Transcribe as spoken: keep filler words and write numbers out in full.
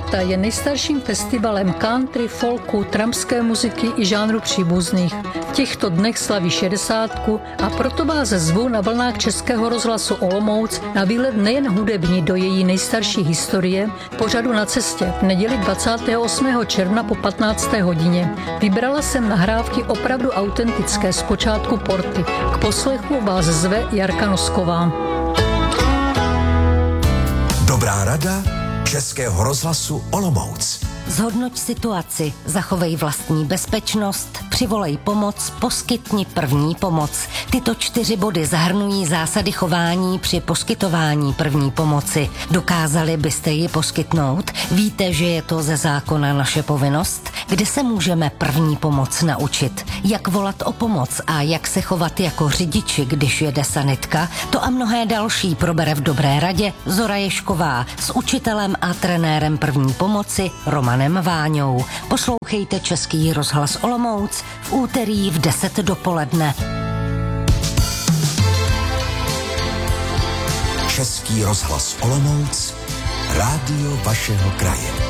světa je nejstarším festivalem country, folku, trampské muziky i žánru příbuzných. V těchto dnech slaví šedesátku a proto vás zvu na vlnách Českého rozhlasu Olomouc na výlet nejen hudební do její nejstarší historie, pořadu Na cestě v neděli dvacátého osmého června po patnácté hodině. Vybrala jsem nahrávky opravdu autentické z počátku Porty. K poslechu vás zve Jarka Nosková. Dobrá rada Českého rozhlasu Olomouc. Zhodnoť situaci, zachovej vlastní bezpečnost, přivolej pomoc, poskytni první pomoc. Tyto čtyři body zahrnují zásady chování při poskytování první pomoci. Dokázali byste ji poskytnout? Víte, že je to ze zákona naše povinnost? Kde se můžeme první pomoc naučit? Jak volat o pomoc a jak se chovat jako řidiči, když jede sanitka? To a mnohé další probere v Dobré radě Zora Ježková s učitelem a trenérem první pomoci Romanem Váňou. Poslouchejte Český rozhlas Olomouc v úterý v deset dopoledne. Český rozhlas Olomouc, rádio vašeho kraje.